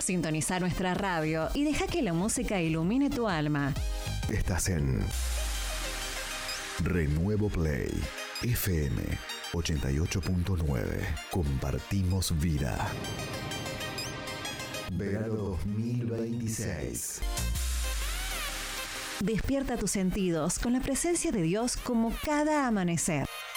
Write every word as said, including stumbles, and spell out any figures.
Sintoniza nuestra radio y deja que la música ilumine tu alma. Estás en Renuevo Play, F M ochenta y ocho punto nueve. Compartimos vida. Verano dos mil veintiséis. Despierta tus sentidos con la presencia de Dios como cada amanecer.